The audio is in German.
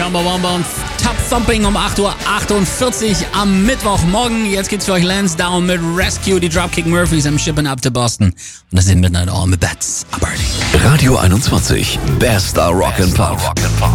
Chumbawamba und Top Thumping um 8.48 Uhr am Mittwochmorgen. Jetzt geht's für euch Lance Down mit Rescue, die Dropkick Murphys am Shipping Up to Boston. Und das sind Midnight All mit Bats. Radio 21, bester Rock and Pop.